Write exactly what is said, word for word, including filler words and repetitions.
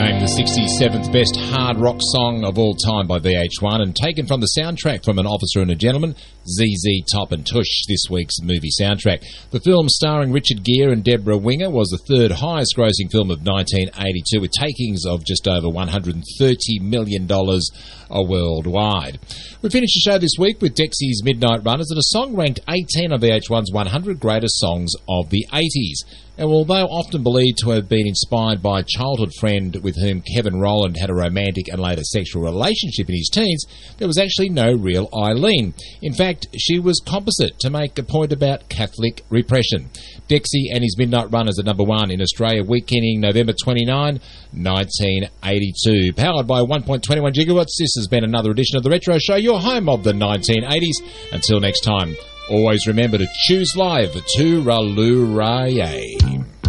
Named the sixty-seventh best hard rock song of all time by V H one and taken from the soundtrack from An Officer and a Gentleman, Z Z Top and Tush, this week's movie soundtrack. The film starring Richard Gere and Deborah Winger was the third highest grossing film of nineteen eighty-two with takings of just over one hundred thirty million dollars worldwide. We finished the show this week with Dexy's Midnight Runners and a song ranked eighteen on V H one's one hundred Greatest Songs of the eighties. And although often believed to have been inspired by a childhood friend with whom Kevin Rowland had a romantic and later sexual relationship in his teens, there was actually no real Eileen. In fact, she was composite to make a point about Catholic repression. Dexy and his Midnight Runners at number one in Australia, weekending November twenty-ninth, nineteen eighty-two. Powered by one point two one gigawatts, this has been another edition of The Retro Show, your home of the nineteen eighties. Until next time, always remember to choose live to Raluraye.